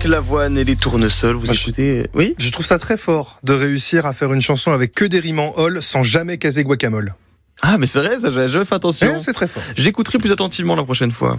l'avoine et les tournesols. Vous écoutez... Oui. Je trouve ça très fort de réussir à faire une chanson avec que des rimes en ol sans jamais caser guacamole. Ah, mais c'est vrai, ça, j'avais jamais fait attention. C'est très fort. Je l'écouterai plus attentivement la prochaine fois.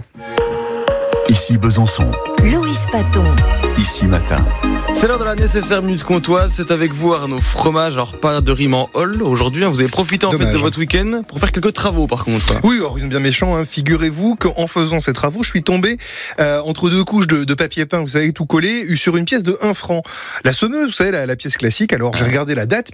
Ici Besançon. Loïs Paton. Ici Matin. C'est l'heure de la nécessaire minute comtoise. C'est avec vous Arnaud Fromage. Alors pas de rime en hall aujourd'hui. Vous avez profité en fait de votre week-end pour faire quelques travaux par contre. Oui, alors ils sont bien méchants. Figurez-vous qu'en faisant ces travaux, je suis tombé entre deux couches de papier peint, vous savez, tout collé, sur une pièce de 1 franc. La semeuse, vous savez, la pièce classique. Alors j'ai regardé la date,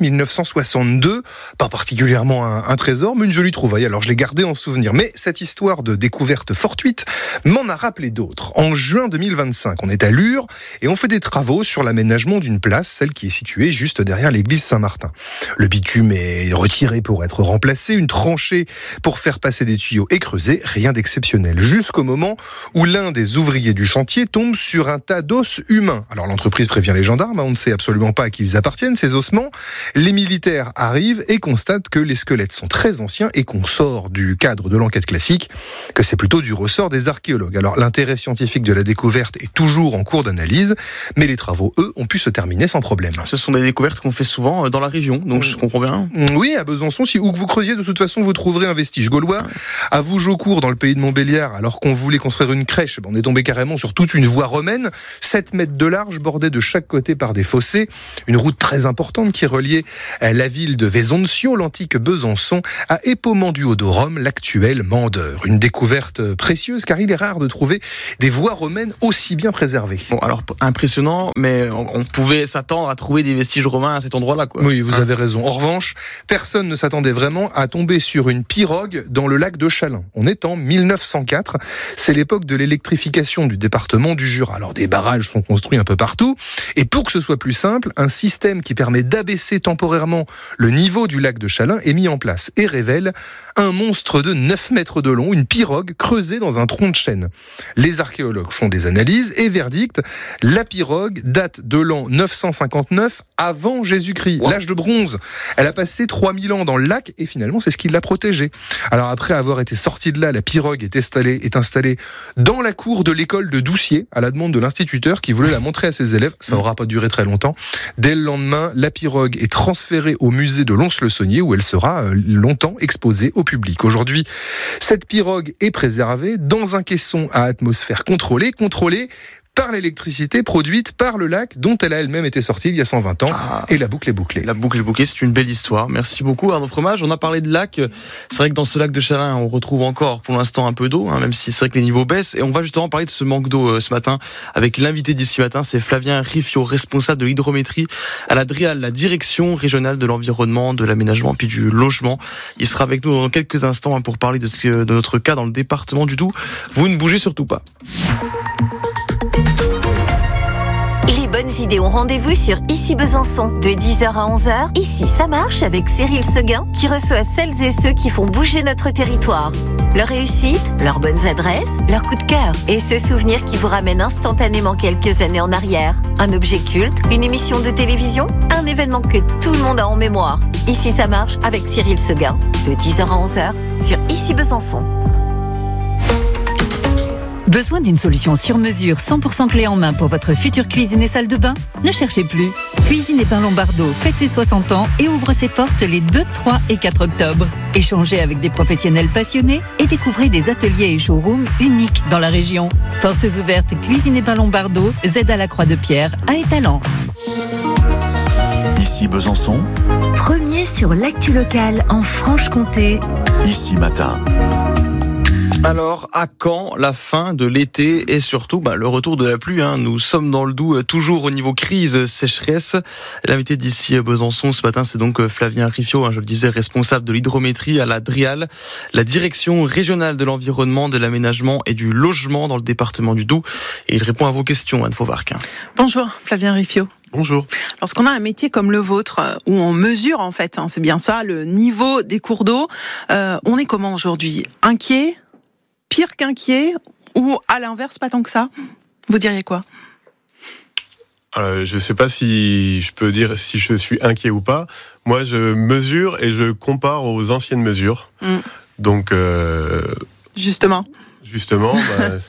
1962. Pas particulièrement un trésor, mais une jolie trouvaille. Alors je l'ai gardé en souvenir. Mais cette histoire de découverte fortuite m'en a rappelé d'autres. En juin 2025, on est à Lure et on fait des travaux sur l'aménagement d'une place, celle qui est située juste derrière l'église Saint-Martin. Le bitume est retiré pour être remplacé, une tranchée pour faire passer des tuyaux est creusée, rien d'exceptionnel. Jusqu'au moment où l'un des ouvriers du chantier tombe sur un tas d'os humains. Alors l'entreprise prévient les gendarmes, on ne sait absolument pas à qui ils appartiennent, ces ossements. Les militaires arrivent et constatent que les squelettes sont très anciens et qu'on sort du cadre de l'enquête classique, que c'est plutôt du ressort des archéologues. Alors l'intérêt scientifique de la découverte est toujours en cours d'analyse, mais les travaux, eux, ont pu se terminer sans problème. Ce sont des découvertes qu'on fait souvent dans la région, donc je comprends bien. Oui, à Besançon, où que vous creusiez, de toute façon, vous trouverez un vestige gaulois. À Vougeaucourt, dans le pays de Montbéliard, alors qu'on voulait construire une crèche, on est tombé carrément sur toute une voie romaine, 7 mètres de large, bordée de chaque côté par des fossés. Une route très importante qui reliait la ville de Vesoncio, l'antique Besançon, à Épaumont-du-Haut-de-Rome, l'actuel Mandeure. Une découverte précieuse, car il est rare de trouver des voies romaines aussi bien préservées. Bon, alors, impressionnant, mais on pouvait s'attendre à trouver des vestiges romains à cet endroit-là, quoi. Oui, vous avez raison. En revanche, personne ne s'attendait vraiment à tomber sur une pirogue dans le lac de Chalain. On est en 1904. C'est l'époque de l'électrification du département du Jura. Alors, des barrages sont construits un peu partout. Et pour que ce soit plus simple, un système qui permet d'abaisser temporairement le niveau du lac de Chalain est mis en place et révèle un monstre de 9 mètres de long, une pirogue creusée dans un tronc de chêne. Les archéologues font des analyses et verdict, la pirogue date de l'an 959 avant Jésus-Christ, l'âge de bronze. Elle a passé 3000 ans dans le lac et finalement c'est ce qui l'a protégée. Alors après avoir été sortie de là, la pirogue est installée dans la cour de l'école de Doucier à la demande de l'instituteur qui voulait la montrer à ses élèves. Ça n'aura pas duré très longtemps. Dès le lendemain, la pirogue est transférée au musée de Lons-le-Saunier où elle sera longtemps exposée au public. Aujourd'hui, cette pirogue est préservée dans un caisson à atmosphère contrôlée par l'électricité produite par le lac dont elle a elle-même été sortie il y a 120 ans. Et la boucle est bouclée. La boucle est bouclée, c'est une belle histoire. Merci beaucoup Arnaud Fromage. On a parlé de lac. C'est vrai que dans ce lac de Chalain, on retrouve encore pour l'instant un peu d'eau, même si c'est vrai que les niveaux baissent. Et on va justement parler de ce manque d'eau ce matin avec l'invité d'ici matin, c'est Flavien Riffiot, responsable de l'hydrométrie à la DRIAL, la direction régionale de l'environnement, de l'aménagement puis du logement. Il sera avec nous dans quelques instants pour parler de notre cas dans le département du Doubs. Vous ne bougez surtout pas. Les bonnes idées ont rendez-vous sur Ici Besançon. De 10h à 11h, Ici ça marche avec Cyril Seguin qui reçoit celles et ceux qui font bouger notre territoire. Leur réussite, leurs bonnes adresses, leurs coups de cœur et ce souvenir qui vous ramène instantanément quelques années en arrière. Un objet culte, une émission de télévision, un événement que tout le monde a en mémoire. Ici ça marche avec Cyril Seguin. De 10h à 11h sur Ici Besançon. Besoin d'une solution sur mesure 100% clé en main pour votre future cuisine et salle de bain ? Ne cherchez plus. Cuisine et Bain Lombardo fête ses 60 ans et ouvre ses portes les 2, 3 et 4 octobre. Échangez avec des professionnels passionnés et découvrez des ateliers et showrooms uniques dans la région. Portes ouvertes Cuisine et Bain Lombardo, Z à la Croix-de-Pierre, à Étalans. Ici Besançon. Premier sur l'actu locale en Franche-Comté. Ici Matin. Alors, à quand la fin de l'été et surtout le retour de la pluie, Nous sommes dans le Doubs, toujours au niveau crise, sécheresse. L'invité d'ici Besançon ce matin, c'est donc Flavien Riffiot, je le disais, responsable de l'hydrométrie à la DRIAL, la direction régionale de l'environnement, de l'aménagement et du logement dans le département du Doubs. Et il répond à vos questions, Anne Fauvarc. Bonjour, Flavien Riffiot. Bonjour. Lorsqu'on a un métier comme le vôtre, où on mesure en fait, c'est bien ça, le niveau des cours d'eau, on est comment aujourd'hui ? Inquiet ? Pire qu'inquiet ou à l'inverse pas tant que ça? Vous diriez quoi? Je ne sais pas si je peux dire si je suis inquiet ou pas. Moi, je mesure et je compare aux anciennes mesures. Donc, Justement,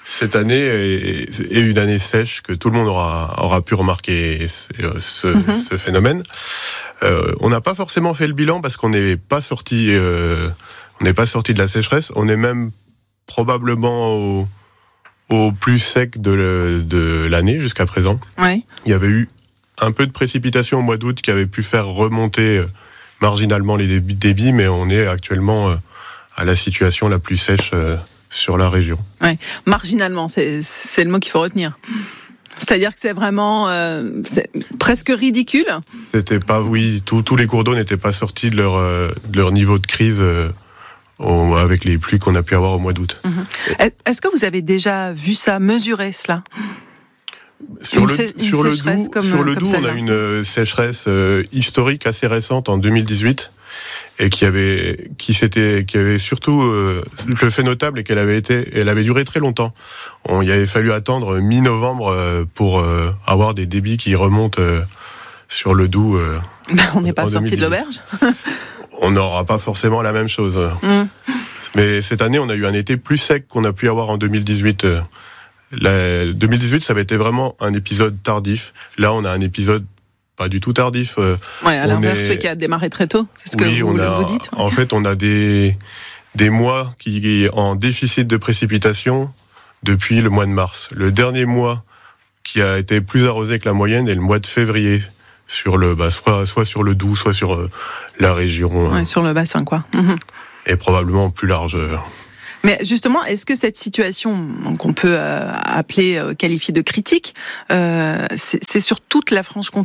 Cette année est une année sèche que tout le monde aura pu remarquer ce phénomène. On n'a pas forcément fait le bilan parce qu'on n'est pas sorti de la sécheresse. On est même probablement au plus sec de l'année jusqu'à présent. Ouais. Il y avait eu un peu de précipitations au mois d'août qui avait pu faire remonter marginalement les débits, mais on est actuellement à la situation la plus sèche sur la région. Ouais. Marginalement, c'est le mot qu'il faut retenir. C'est-à-dire que c'est vraiment c'est presque ridicule. C'était pas, tous les cours d'eau n'étaient pas sortis de leur niveau de crise avec les pluies qu'on a pu avoir au mois d'août. Est-ce que vous avez déjà vu ça, mesuré cela ? Sur le Doubs, on a une sécheresse historique assez récente en 2018 et qui avait surtout le fait notable est qu'elle avait duré très longtemps. Il avait fallu attendre mi-novembre pour avoir des débits qui remontent sur le Doubs. On n'est pas sorti de l'auberge. On n'aura pas forcément la même chose. Mais cette année, on a eu un été plus sec qu'on a pu avoir en 2018. 2018, ça avait été vraiment un épisode tardif. Là, on a un épisode pas du tout tardif. À l'inverse, celui qui a démarré très tôt. C'est ce que vous dites. En fait, on a des mois qui sont en déficit de précipitation depuis le mois de mars. Le dernier mois qui a été plus arrosé que la moyenne est le mois de février, sur soit sur le Doubs, soit sur la région. Sur le bassin, quoi. Et probablement plus large. Mais justement, est-ce que cette situation qu'on peut qualifier de critique, c'est sur toute la Franche-Comté ?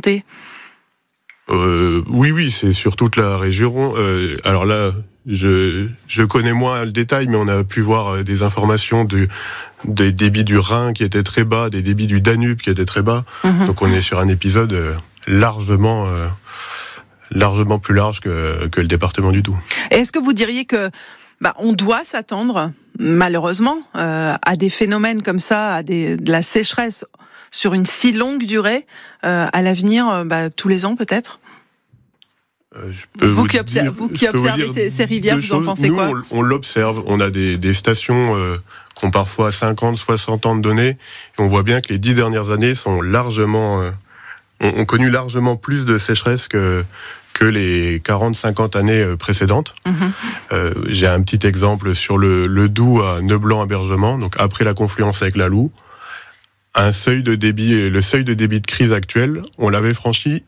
Oui, c'est sur toute la région. Alors là, je connais moins le détail, mais on a pu voir des informations des débits du Rhin qui étaient très bas, des débits du Danube qui étaient très bas. Donc on est sur un épisode largement plus large que le département du Doubs. Et est-ce que vous diriez que on doit s'attendre, malheureusement, à des phénomènes comme ça, à de la sécheresse sur une si longue durée, à l'avenir, tous les ans peut-être ? Vous qui observez ces rivières, vous en pensez quoi ? On l'observe, on a des stations qui ont parfois 50, 60 ans de données, et on voit bien que les 10 dernières années ont connu largement plus de sécheresse que les 40-50 années précédentes. J'ai un petit exemple sur le Doubs à Neublanc-Hébergement, donc après la confluence avec la Loue. Le seuil de débit de crise actuel, on l'avait franchi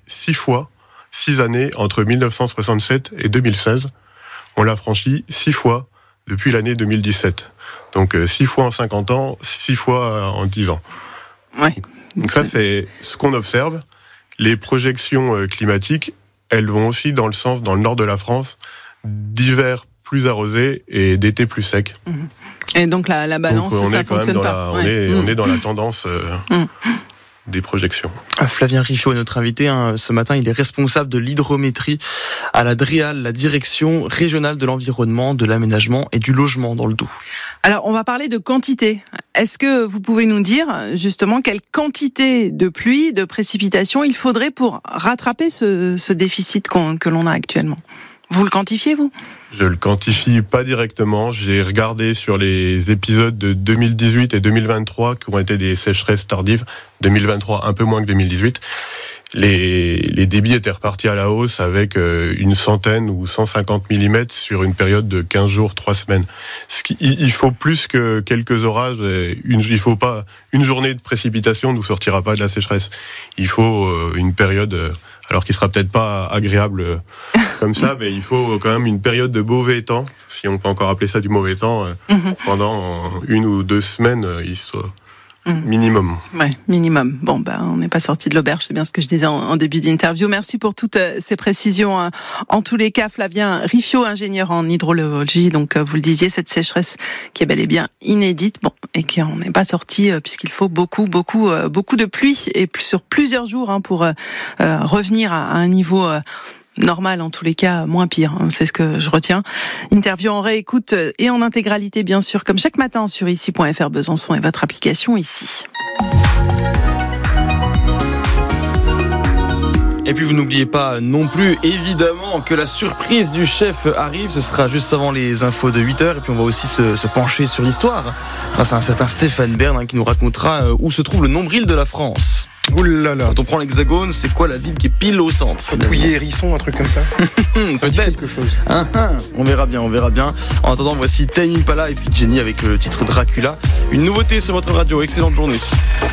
6 années entre 1967 et 2016. On l'a franchi 6 fois depuis l'année 2017. Donc 6 fois en 50 ans, 6 fois en 10 ans. Ouais. Donc ça, c'est ce qu'on observe. Les projections climatiques, elles vont aussi dans le nord de la France, d'hiver plus arrosé et d'été plus sec. Et donc la balance, donc, ça fonctionne pas. On est dans la tendance des projections. Flavien Riffiot est notre invité ce matin. Il est responsable de l'hydrométrie à la DREAL, la Direction régionale de l'environnement, de l'aménagement et du logement dans le Doubs. Alors, on va parler de quantité. Est-ce que vous pouvez nous dire justement quelle quantité de pluie, de précipitations il faudrait pour rattraper ce déficit que l'on a actuellement ? Vous le quantifiez, vous ? Je le quantifie pas directement. J'ai regardé sur les épisodes de 2018 et 2023 qui ont été des sécheresses tardives. 2023 un peu moins que 2018. Les débits étaient repartis à la hausse avec une centaine ou 150 mm sur une période de 15 jours, 3 semaines. Il faut plus que quelques orages. Il faut pas une journée de précipitation nous sortira pas de la sécheresse. Il faut une période, alors qui sera peut-être pas agréable comme ça, mais il faut quand même une période de mauvais temps, si on peut encore appeler ça du mauvais temps, pendant 1 ou 2 semaines, minimum. Ouais, minimum. Bon, on n'est pas sorti de l'auberge, c'est bien ce que je disais en début d'interview. Merci pour toutes ces précisions. En tous les cas, Flavien Riffiot, ingénieur en hydrologie, donc vous le disiez, cette sécheresse qui est bel et bien inédite, et qu'on n'est pas sorti puisqu'il faut beaucoup de pluie et sur plusieurs jours pour revenir à un niveau normal, en tous les cas, moins pire. C'est ce que je retiens. Interview en réécoute et en intégralité, bien sûr, comme chaque matin sur ici.fr Besançon et votre application ici. Et puis vous n'oubliez pas non plus, évidemment, que la surprise du chef arrive. Ce sera juste avant les infos de 8h. Et puis on va aussi se pencher sur l'histoire grâce à un certain Stéphane Bern qui nous racontera où se trouve le nombril de la France. Ouh là là. Quand on prend l'Hexagone, c'est quoi la ville qui est pile au centre? Pouilly Hérisson, un truc comme ça. Ça dit quelque chose. On verra bien. En attendant, voici Tame Impala et puis Jenny avec le titre Dracula. Une nouveauté sur votre radio. Excellente journée.